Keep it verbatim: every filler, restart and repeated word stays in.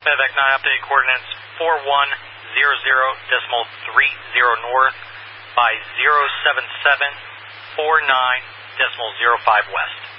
Medevac nine update coordinates four one zero zero decimal three zero north by zero seven seven four nine decimal zero five west.